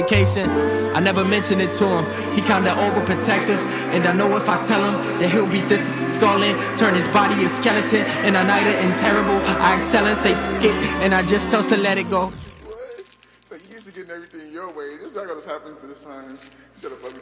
I never mentioned it to him. He kinda overprotective, and I know if I tell him that he'll beat this skull in, turn his body a skeleton, and a nighter and terrible. I excel and say fuck it, and I just chose to let it go. What? So you used to getting everything your way. This is not gonna happen to this time. You gotta fuck with